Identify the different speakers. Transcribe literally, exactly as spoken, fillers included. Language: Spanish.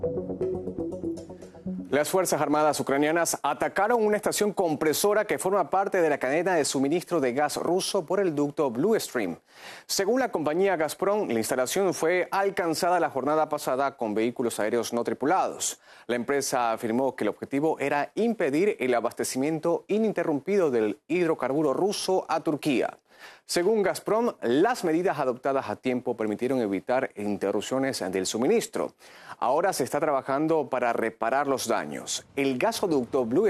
Speaker 1: Las Fuerzas Armadas ucranianas atacaron una estación compresora que forma parte de la cadena de suministro de gas ruso por el ducto Blue Stream. Según la compañía Gazprom, la instalación fue alcanzada la jornada pasada con vehículos aéreos no tripulados. La empresa afirmó que el objetivo era impedir el abastecimiento ininterrumpido del hidrocarburo ruso a Turquía. Según Gazprom, las medidas adoptadas a tiempo permitieron evitar interrupciones del suministro. Ahora se está trabajando para reparar los daños. El gasoducto Blue